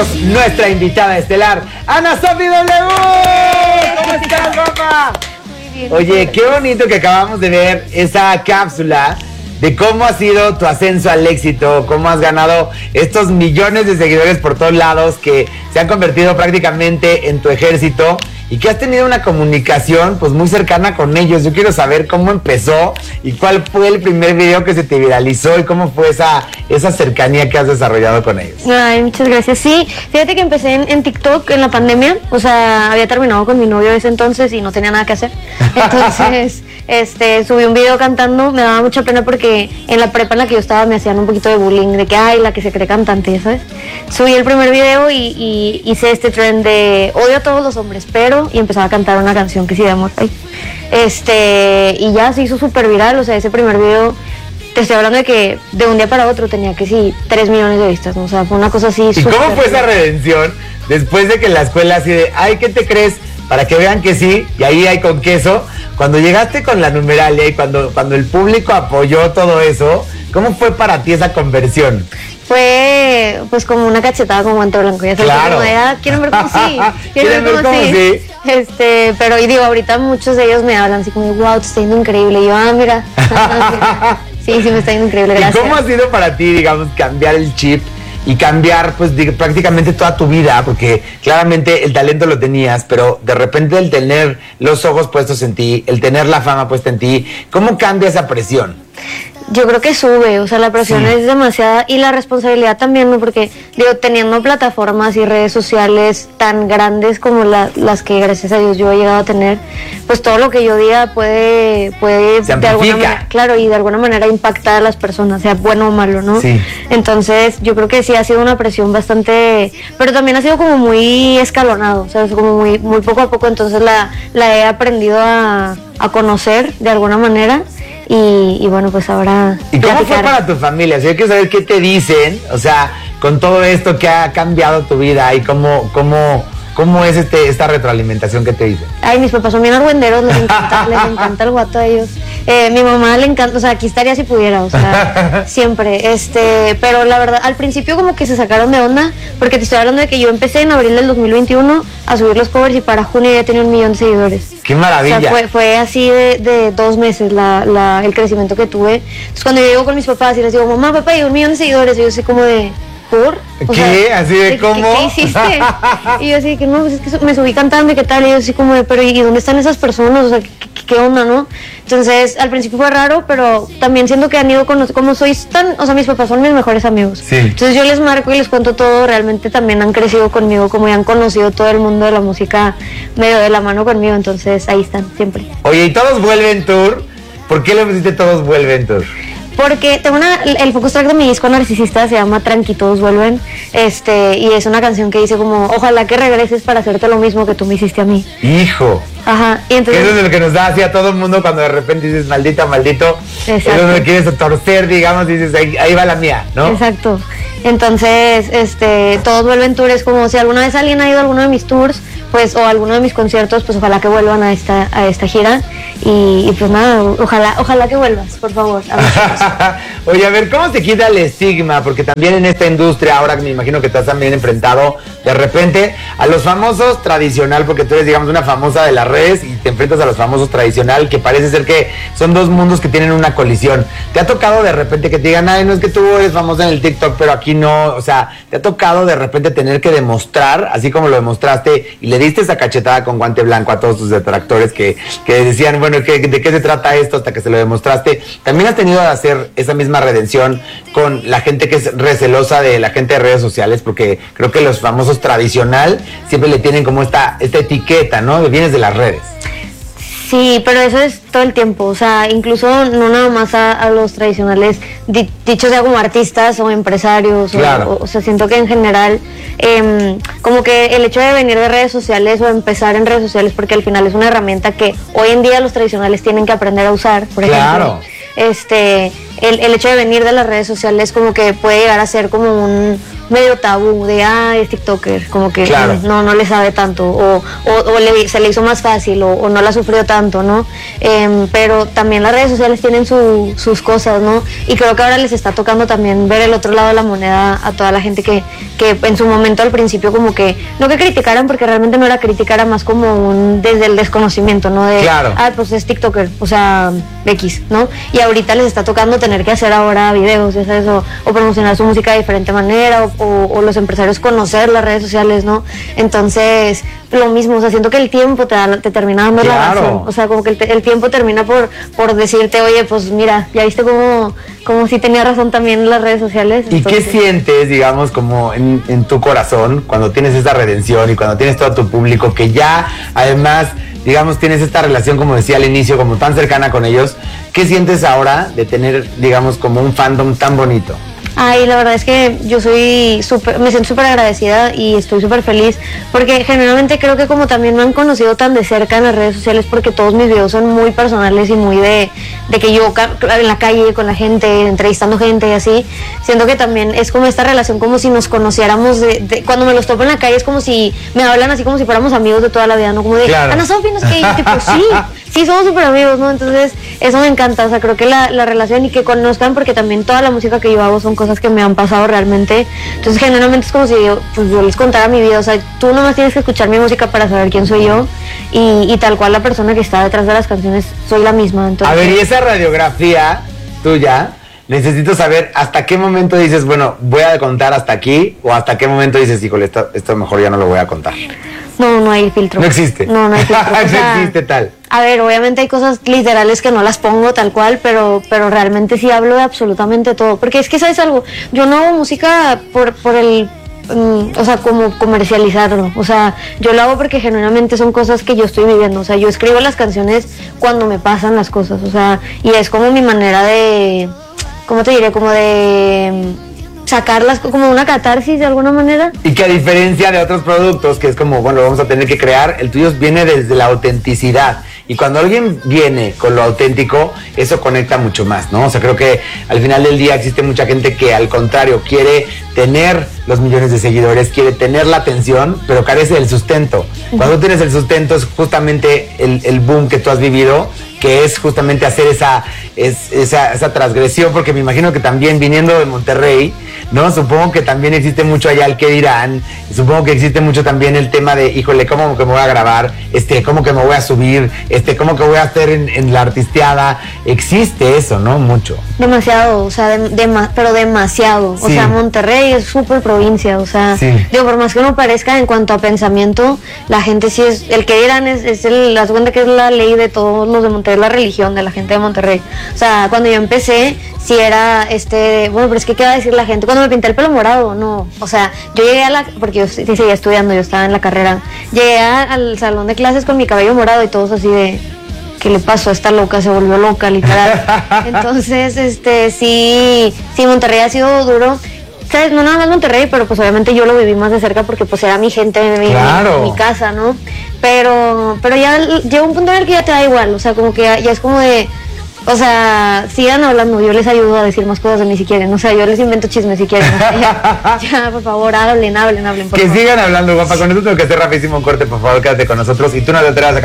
nosotros nuestra invitada estelar, Ana Sofi W. ¿Cómo estás, papá? Muy bien. Oye, qué bonito que acabamos de ver esa cápsula de cómo ha sido tu ascenso al éxito, cómo has ganado estos millones de seguidores por todos lados que se han convertido prácticamente en tu ejército y que has tenido una comunicación pues muy cercana con ellos. Yo quiero saber cómo empezó y cuál fue el primer video que se te viralizó y cómo fue esa cercanía que has desarrollado con ellos. Ay, muchas gracias. Sí, fíjate que empecé en TikTok en la pandemia, o sea, había terminado con mi novio ese entonces y no tenía nada que hacer. Entonces, subí un video cantando, me daba mucha pena porque en la prepa en la que yo estaba me hacían un poquito de bullying, de que, ay, la que se cree cantante, ¿sabes? Subí el primer video y hice este trend de odio a todos los hombres, pero, y empezaba a cantar una canción que sí de amor. Ay. Y ya se hizo súper viral, o sea, ese primer video, te estoy hablando de que de un día para otro tenía que sí 3 millones de vistas, ¿no? O sea, fue una cosa así. ¿Y cómo fue esa redención después de que en la escuela así de, ay, ¿qué te crees? Para que vean que sí, y ahí hay con queso. Cuando llegaste con la numeralia y cuando el público apoyó todo eso, ¿cómo fue para ti esa conversión? Fue pues como una cachetada con guante blanco, ya sabes, claro. como de, ¿quieren ver cómo sí? ¿Quieren ver cómo sí? Pero y digo, ahorita muchos de ellos me hablan así como, wow, te está yendo increíble. Y yo, mira. Sí, me está yendo increíble, gracias. ¿Y cómo ha sido para ti, digamos, cambiar el chip y cambiar, pues, prácticamente toda tu vida? Porque claramente el talento lo tenías, pero de repente el tener los ojos puestos en ti, el tener la fama puesta en ti, ¿cómo cambia esa presión? Yo creo que sube, o sea, la presión es demasiada y la responsabilidad también, ¿no? Porque, digo, teniendo plataformas y redes sociales tan grandes como las que gracias a Dios yo he llegado a tener, pues todo lo que yo diga puede de alguna manera, claro, y de alguna manera impactar a las personas, sea bueno o malo, ¿no? Sí. Entonces, yo creo que sí ha sido una presión bastante, pero también ha sido como muy escalonado, o sea, es como muy poco a poco, entonces la he aprendido a conocer de alguna manera. Y bueno, pues ahora... ¿Y cómo fue para tu familia? O sea, yo quiero saber qué te dicen, o sea, con todo esto que ha cambiado tu vida y cómo es esta retroalimentación que te dicen. Ay, mis papás son bien argüenderos, les encanta el guato a ellos. Mi mamá le encanta, o sea, aquí estaría si pudiera, o sea, siempre. Pero la verdad, al principio como que se sacaron de onda, porque te estoy hablando de que yo empecé en abril del 2021 a subir los covers y para junio ya tenía 1 millón de seguidores. ¡Qué maravilla! O sea, fue así de 2 meses el crecimiento que tuve. Entonces cuando yo llego con mis papás y les digo, mamá, papá, y 1 millón de seguidores, y yo sé como de... ¿Por? O ¿Qué? sea, ¿Así de cómo? ¿Qué hiciste? Y yo así que no, pues es que me subí cantando y qué tal, y yo así como de, pero ¿y dónde están esas personas? O sea, ¿qué onda, no? Entonces, al principio fue raro, pero también siento que han ido como sois tan, o sea, mis papás son mis mejores amigos. Sí. Entonces yo les marco y les cuento todo, realmente también han crecido conmigo, como ya han conocido todo el mundo de la música medio de la mano conmigo, entonces ahí están, siempre. Oye, ¿y Todos Vuelven Tour? ¿Por qué le pusiste Todos Vuelven Tour? Porque tengo el focus track de mi disco Narcisista se llama Tranqui, todos vuelven, y es una canción que dice como, ojalá que regreses para hacerte lo mismo que tú me hiciste a mí. ¡Hijo! Ajá, y entonces... Eso es lo que nos da así a todo el mundo cuando de repente dices, maldita, maldito. Exacto. Es donde quieres torcer, digamos, y dices, ahí va la mía, ¿no? Exacto. Entonces, Todos Vuelven Tour es como si alguna vez alguien ha ido a alguno de mis tours, pues, o a alguno de mis conciertos, pues ojalá que vuelvan a esta gira. Y pues nada, ojalá que vuelvas, por favor. Oye, a ver, ¿cómo se quita el estigma? Porque también en esta industria, ahora me imagino que estás también enfrentado de repente a los famosos tradicional, porque tú eres, digamos, una famosa de las redes y te enfrentas a los famosos tradicional, que parece ser que son dos mundos que tienen una colisión. ¿Te ha tocado de repente que te digan, ay, no es que tú eres famosa en el TikTok, pero aquí no? O sea, ¿te ha tocado de repente tener que demostrar, así como lo demostraste y le diste esa cachetada con guante blanco a todos tus detractores que decían, bueno, ¿de qué se trata esto? Hasta que se lo demostraste. También has tenido que hacer esa misma redención con la gente que es recelosa de la gente de redes sociales, porque creo que los famosos tradicional siempre le tienen como esta etiqueta, ¿no? Vienes de las redes. Sí, pero eso es todo el tiempo, o sea, incluso no nada más a los tradicionales, dicho sea como artistas o empresarios, claro. o sea, siento que en general, como que el hecho de venir de redes sociales o empezar en redes sociales, porque al final es una herramienta que hoy en día los tradicionales tienen que aprender a usar, por claro. ejemplo, el hecho de venir de las redes sociales como que puede llegar a ser como medio tabú de, es TikToker, como que claro. no le sabe tanto, o se le hizo más fácil, o no la sufrió tanto, ¿no? Pero también las redes sociales tienen sus cosas, ¿no? Y creo que ahora les está tocando también ver el otro lado de la moneda a toda la gente que en su momento al principio como que, no que criticaran, porque realmente no era crítica, era más como desde el desconocimiento, ¿no? De, claro. Pues es TikToker, o sea, X, ¿no? Y ahorita les está tocando tener que hacer ahora videos, ya sabes, o promocionar su música de diferente manera, o los empresarios conocer las redes sociales, ¿no? Entonces, lo mismo, o sea, siento que el tiempo te termina dando claro. la razón, o sea, como que el tiempo termina por decirte, oye, pues mira, ya viste como si tenía razón también las redes sociales. ¿Y entonces, qué sientes, digamos, como en tu corazón cuando tienes esa redención y cuando tienes todo tu público que ya, además, digamos, tienes esta relación, como decía al inicio, como tan cercana con ellos? ¿Qué sientes ahora de tener, digamos, como un fandom tan bonito? Ay, la verdad es que yo me siento súper agradecida y estoy súper feliz porque generalmente creo que como también me han conocido tan de cerca en las redes sociales, porque todos mis videos son muy personales y muy de que yo en la calle con la gente, entrevistando gente y así, siento que también es como esta relación como si nos conociéramos cuando me los topo en la calle es como si me hablan así como si fuéramos amigos de toda la vida, ¿no? Como de, claro. Ana Sofía, no sé qué, tipo, sí, somos súper amigos, ¿no? Entonces, eso me encanta, o sea, creo que la relación y que conozcan, porque también toda la música que yo hago son cosas que me han pasado realmente. Entonces, generalmente es como si yo les contara mi vida, o sea, tú nomás tienes que escuchar mi música para saber quién soy yo, y tal cual la persona que está detrás de las canciones soy la misma. Entonces, a ver, y esa radiografía tuya, necesito saber hasta qué momento dices, bueno, voy a contar hasta aquí, o hasta qué momento dices, híjole, esto mejor ya no lo voy a contar. No hay filtro. No existe. No hay filtro. No existe tal. A ver, obviamente hay cosas literales que no las pongo tal cual, pero realmente sí hablo de absolutamente todo. Porque es que, ¿sabes algo? Yo no hago música por el... o sea, como comercializarlo. O sea, yo lo hago porque genuinamente son cosas que yo estoy viviendo. O sea, yo escribo las canciones cuando me pasan las cosas. O sea, y es como mi manera de... ¿Cómo te diré? Como de... sacarlas como una catarsis de alguna manera. Y que a diferencia de otros productos, que es como, bueno, lo vamos a tener que crear, el tuyo viene desde la autenticidad. Y cuando alguien viene con lo auténtico, eso conecta mucho más, ¿no? O sea, creo que al final del día existe mucha gente que al contrario quiere tener los millones de seguidores, quiere tener la atención, pero carece del sustento. Cuando tú tienes el sustento es justamente el boom que tú has vivido, que es justamente hacer esa transgresión, porque me imagino que también viniendo de Monterrey, ¿no? Supongo que también existe mucho allá el qué dirán, y supongo que existe mucho también el tema de, híjole, ¿cómo que me voy a grabar? ¿Cómo que me voy a subir? ¿Cómo que voy a hacer en la artisteada? Existe eso, ¿no? Mucho. Demasiado, o sea, pero demasiado. Sí. O sea, Monterrey es súper provincia, o sea, sí. Digo, por más que no parezca, en cuanto a pensamiento, la gente sí es, el que dirán las cuenta que es la ley de todos los de Monterrey, la religión de la gente de Monterrey. O sea, cuando yo empecé, sí era, bueno, pero es que, ¿qué va a decir la gente? Cuando me pinté el pelo morado, no, o sea, yo llegué porque yo sí seguía estudiando, yo estaba en la carrera, llegué al salón de clases con mi cabello morado y todos así de, ¿qué le pasó a esta loca? Se volvió loca, literal. Entonces, sí, Monterrey ha sido duro. ¿Sabes? No nada más Monterrey, pero pues obviamente yo lo viví más de cerca porque pues era mi gente, claro. mi casa, ¿no? Pero ya llega un punto en el que ya te da igual, o sea, como que ya es como de, o sea, sigan hablando, yo les ayudo a decir más cosas de mí si quieren, o sea, yo les invento chismes si quieren, o sea, ya, por favor, hablen, por que favor. sigan hablando, guapa, con eso tengo que hacer rapidísimo un corte, por favor, quédate con nosotros y tú no te atrevas a